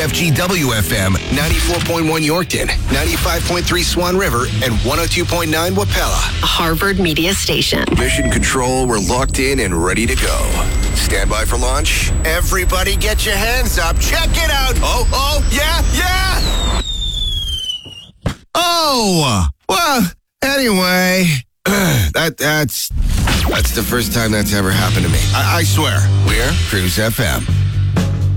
KFGW FM, 94.1 Yorkton, 95.3 Swan River, and 102.9 Wapella. A Harvard Media Station. Mission Control, we're locked in and ready to go. Stand by for launch. Everybody get your hands up. Check it out. Oh, yeah. Oh, well, anyway, that's the first time that's ever happened to me. I swear. We're Cruise FM.